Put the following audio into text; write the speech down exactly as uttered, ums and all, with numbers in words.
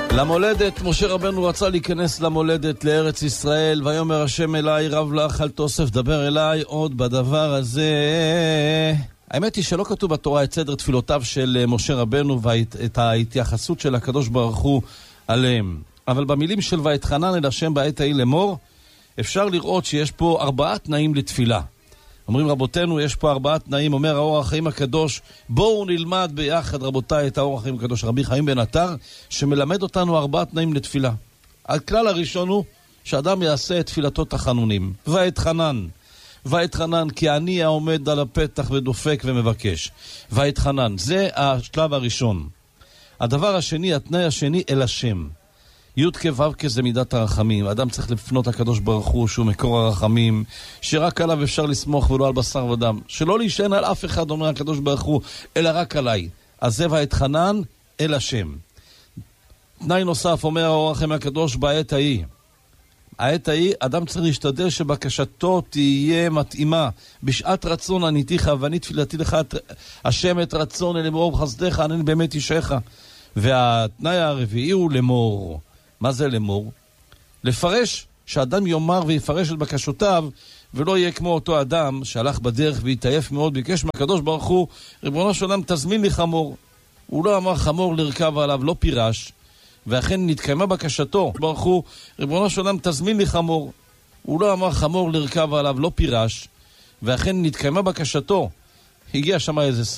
למולדת, משה רבנו רצה להיכנס למולדת, לארץ ישראל, ויאמר השם אליי, רב לך אל תוסף, דבר אליי עוד בדבר הזה. האמת היא שלא כתוב בתורה את סדר תפילותיו של משה רבנו ואת ההתייחסות של הקדוש ברוך הוא עליהם. אבל במילים של ויתחנן אל השם בעת ההיא לאמור, אפשר לראות שיש פה ארבעה תנאים לתפילה. אומרים רבותינו, יש פה ארבעה תנאים, אומר האור החיים הקדוש, בואו נלמד ביחד רבותיי את האור החיים הקדוש, רבי חיים בן עטר, שמלמד אותנו ארבעה תנאים לתפילה. הכלל הראשון הוא, שאדם יעשה את תפילתו תחנונים. ויתחנן, ויתחנן, כי אני העומד על הפתח ודופק ומבקש. ויתחנן, זה השלב הראשון. הדבר השני, התנאי השני, אל השם. י' כו' כזה מידת הרחמים. אדם צריך לפנות הקדוש ברוך הוא שהוא מקור הרחמים, שרק עליו אפשר לסמוך ולא על בשר ודם, שלא להישען על אף אחד, אומר הקדוש ברוך הוא, אלא רק עליי. אז זה ויתחנן אל השם. תנאי נוסף, אומר האור החיים הקדוש, בעת ההיא. העת ההיא, אדם צריך להשתדל שבקשתו תהיה מתאימה. בשעת רצון עניתיך ואני תפילתי לך השם את רצון אל אמור בחסדך אני באמת אישך. והתנאי הרביעי הוא למור. מה זה למור? לפרש, שאדם יאמר ויפרש את בקשותיו, ולא יהיה כמו אותו אדם שהלך בדרך והתעייף מאוד, ביקש מהקדוש ברוך הוא, ריבונו של עולם תזמין לי חמור. הוא לא אמר חמור לרכב עליו, לא פירש, ואכן נתקיימה בקשתו. ברוך הוא, ריבונו של עולם תזמין לי חמור. הוא לא אמר חמור לרכב עליו, לא פירש, ואכן נתקיימה בקשתו. הגיע שם איזה